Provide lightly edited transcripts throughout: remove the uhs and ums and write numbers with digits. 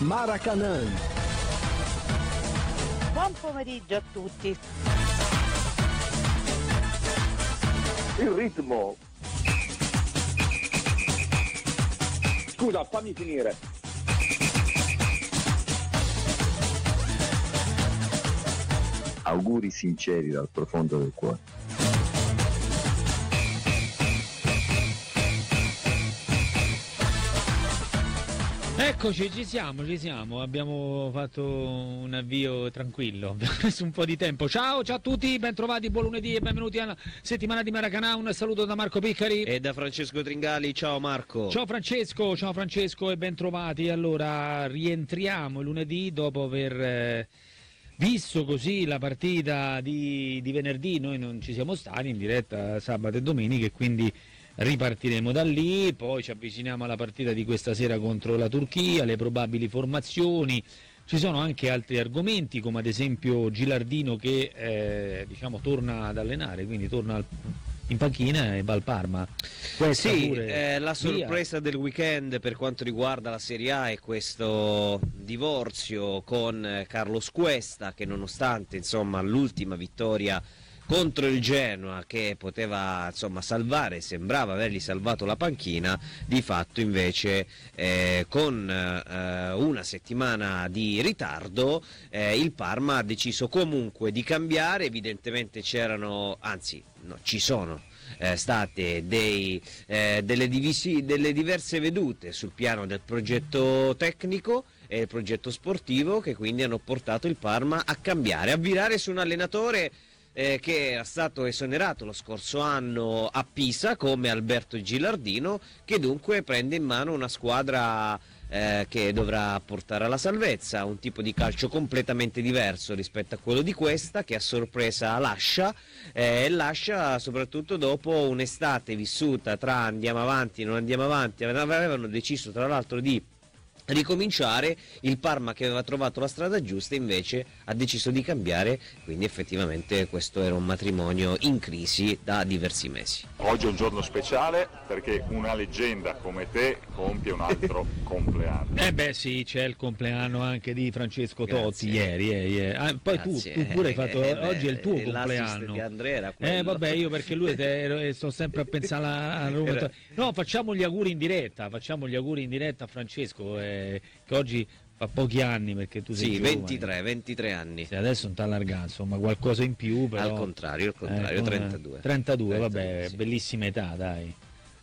Maracanã. Buon pomeriggio a tutti. Il ritmo. Scusa, fammi finire. Auguri sinceri dal profondo del cuore. Eccoci, ci siamo, abbiamo fatto un avvio tranquillo, abbiamo messo un po' di tempo. Ciao a tutti, ben trovati, buon lunedì e benvenuti alla settimana di Maracanã. Un saluto da Marco Piccari e da Francesco Tringali. Ciao Marco. Ciao Francesco e ben trovati. Allora, rientriamo lunedì dopo aver visto così la partita di venerdì. Noi non ci siamo stati in diretta sabato e domenica e quindi ripartiremo da lì, poi ci avviciniamo alla partita di questa sera contro la Turchia, le probabili formazioni. Ci sono anche altri argomenti, come ad esempio Gilardino che torna ad allenare, quindi torna in panchina e va al Parma. Sì, la sorpresa del weekend per quanto riguarda la Serie A è questo divorzio con Carlos Cuesta, che nonostante l'ultima vittoria contro il Genoa, che poteva sembrava avergli salvato la panchina, di fatto invece con una settimana di ritardo il Parma ha deciso comunque di cambiare. Evidentemente ci sono state delle diverse vedute sul piano del progetto tecnico e il progetto sportivo, che quindi hanno portato il Parma a cambiare, a virare su un allenatore che era stato esonerato lo scorso anno a Pisa come Alberto Gilardino, che dunque prende in mano una squadra che dovrà portare alla salvezza, un tipo di calcio completamente diverso rispetto a quello di Cuesta, che a sorpresa lascia soprattutto dopo un'estate vissuta tra andiamo avanti e non andiamo avanti. Avevano deciso tra l'altro di ricominciare, il Parma, che aveva trovato la strada giusta, invece ha deciso di cambiare, quindi effettivamente questo era un matrimonio in crisi da diversi mesi. Oggi è un giorno speciale perché una leggenda come te compie un altro compleanno. Sì, c'è il compleanno anche di Francesco Totti. Ieri. Poi tu pure hai fatto, oggi è il tuo compleanno. Di Andrea io perché lui sto sempre a pensare a Roma. No, facciamo gli auguri in diretta a Francesco, che oggi fa pochi anni, perché tu sei giovane. 23 anni. Sì, adesso non t'ha allargato, insomma, qualcosa in più, però. Al contrario, 32, vabbè, sì. Bellissima età, dai.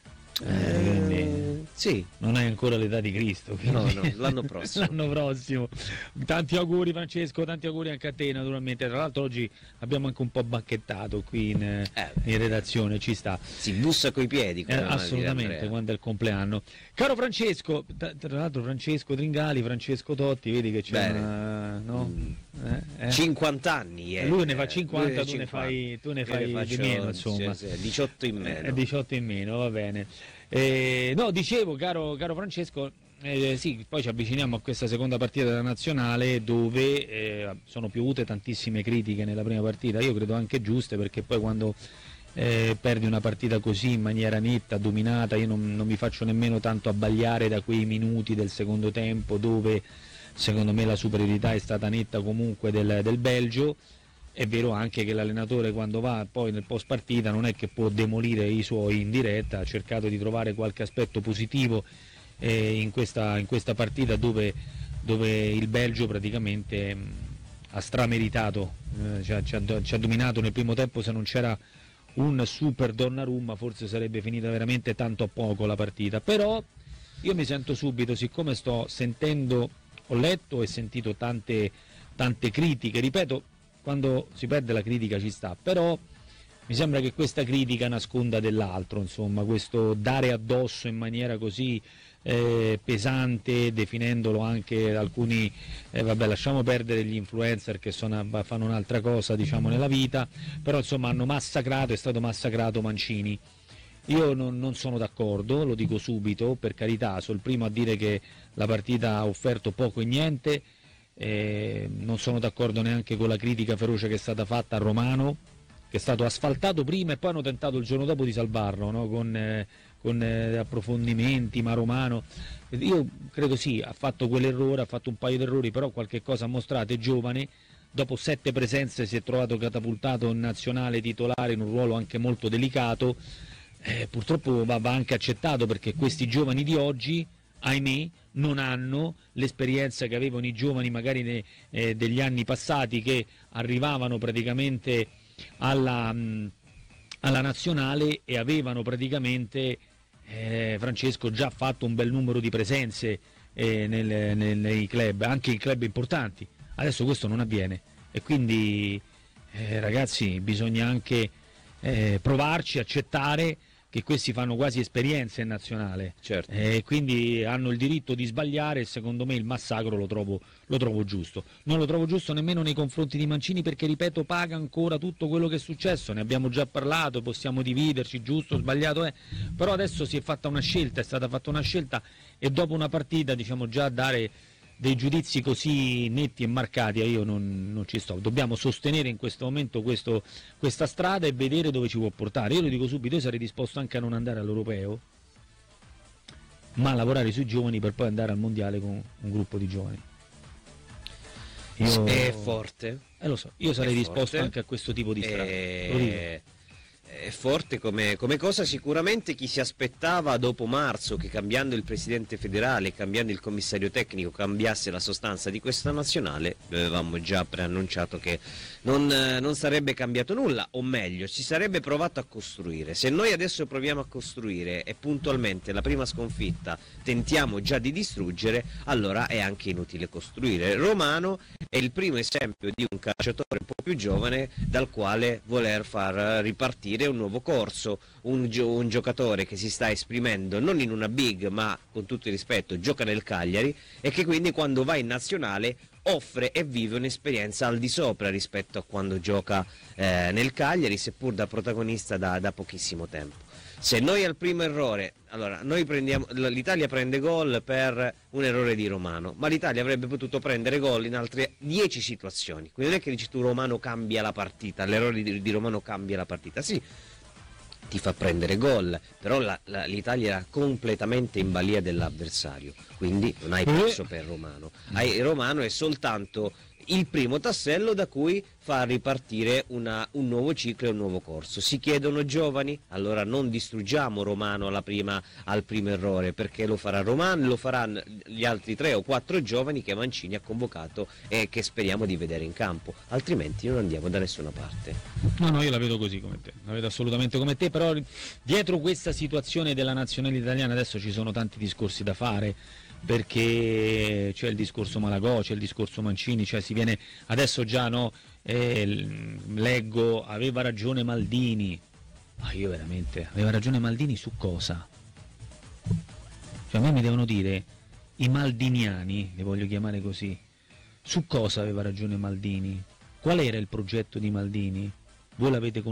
Sì, non hai ancora l'età di Cristo, no, l'anno prossimo. Tanti auguri Francesco, tanti auguri anche a te naturalmente. Tra l'altro oggi abbiamo anche un po' banchettato qui in redazione, ci sta. Si bussa coi piedi, assolutamente, quando è il compleanno. Caro Francesco, tra l'altro Francesco Tringali, Francesco Totti, vedi che c'è una, no? 50 anni. Lui ne fa 50, tu ne fai di meno, insomma. Sì, 18 in meno. 18 in meno, va bene. No, dicevo, caro Francesco, poi ci avviciniamo a questa seconda partita della nazionale, dove sono piovute tantissime critiche nella prima partita, io credo anche giuste, perché poi quando perdi una partita così in maniera netta, dominata, io non mi faccio nemmeno tanto abbagliare da quei minuti del secondo tempo dove secondo me la superiorità è stata netta comunque del Belgio. È vero anche che l'allenatore, quando va poi nel post partita, non è che può demolire i suoi in diretta, ha cercato di trovare qualche aspetto positivo in questa partita dove il Belgio praticamente ha strameritato, ci ha dominato nel primo tempo. Se non c'era un super Donnarumma forse sarebbe finita veramente tanto a poco la partita, però io mi sento subito, siccome ho letto e sentito tante critiche, ripeto, quando si perde la critica ci sta, però mi sembra che questa critica nasconda dell'altro, insomma, questo dare addosso in maniera così pesante, definendolo anche alcuni, lasciamo perdere gli influencer che fanno un'altra cosa, diciamo, nella vita, però insomma è stato massacrato Mancini. Io non sono d'accordo, lo dico subito, per carità, sono il primo a dire che la partita ha offerto poco e niente. Non sono d'accordo neanche con la critica feroce che è stata fatta a Romano, che è stato asfaltato prima e poi hanno tentato il giorno dopo di salvarlo, no? con con approfondimenti, ma Romano, io credo sì, ha fatto quell'errore, ha fatto un paio di errori, però qualche cosa ha mostrato, è giovane, dopo 7 presenze si è trovato catapultato in nazionale titolare in un ruolo anche molto delicato, purtroppo va anche accettato, perché questi giovani di oggi, ahimè, non hanno l'esperienza che avevano i giovani magari degli anni passati, che arrivavano praticamente alla nazionale e avevano praticamente, Francesco, già fatto un bel numero di presenze nei club, anche in club importanti. Adesso questo non avviene e quindi ragazzi, bisogna anche provarci, accettare che questi fanno quasi esperienza in nazionale, certo. Quindi hanno il diritto di sbagliare, e secondo me il massacro lo trovo giusto. Non lo trovo giusto nemmeno nei confronti di Mancini, perché, ripeto, paga ancora tutto quello che è successo, ne abbiamo già parlato, possiamo dividerci, giusto o sbagliato, però adesso si è fatta una scelta, è stata fatta una scelta, e dopo una partita, diciamo, già dare dei giudizi così netti e marcati, io non ci sto. Dobbiamo sostenere in questo momento questa strada e vedere dove ci può portare. Io lo dico subito, io sarei disposto anche a non andare all'Europeo, ma a lavorare sui giovani per poi andare al Mondiale con un gruppo di giovani. È forte. Lo so, io sarei disposto forte, anche a questo tipo di strada. Lo dico. È forte come cosa. Sicuramente chi si aspettava dopo marzo che, cambiando il presidente federale, cambiando il commissario tecnico, cambiasse la sostanza di questa nazionale, avevamo già preannunciato che non sarebbe cambiato nulla, o meglio, si sarebbe provato a costruire. Se noi adesso proviamo a costruire e puntualmente la prima sconfitta tentiamo già di distruggere, allora è anche inutile costruire. Romano è il primo esempio di un calciatore un po' più giovane dal quale voler far ripartire un nuovo corso, un giocatore che si sta esprimendo non in una big, ma con tutto il rispetto gioca nel Cagliari, e che quindi quando va in nazionale offre e vive un'esperienza al di sopra rispetto a quando gioca nel Cagliari, seppur da protagonista da pochissimo tempo. Se noi al primo errore, allora l'Italia prende gol per un errore di Romano, ma l'Italia avrebbe potuto prendere gol in altre 10 situazioni, quindi non è che dici tu Romano cambia la partita, l'errore di Romano cambia la partita, sì, ti fa prendere gol, però l'Italia era completamente in balia dell'avversario, quindi non hai perso per Romano. Romano è soltanto il primo tassello da cui far ripartire un nuovo ciclo e un nuovo corso. Si chiedono giovani? Allora non distruggiamo Romano al primo errore, perché lo farà Romano, lo faranno gli altri 3 o 4 giovani che Mancini ha convocato e che speriamo di vedere in campo, altrimenti non andiamo da nessuna parte. No, io la vedo così come te, la vedo assolutamente come te, però dietro questa situazione della nazionale italiana adesso ci sono tanti discorsi da fare, perché c'è il discorso Malagò, c'è il discorso Mancini, cioè si viene adesso già, no, leggo, aveva ragione Maldini, ma io veramente, aveva ragione Maldini su cosa? Cioè a me mi devono dire i maldiniani, li voglio chiamare così, su cosa aveva ragione Maldini? Qual era il progetto di Maldini? Voi l'avete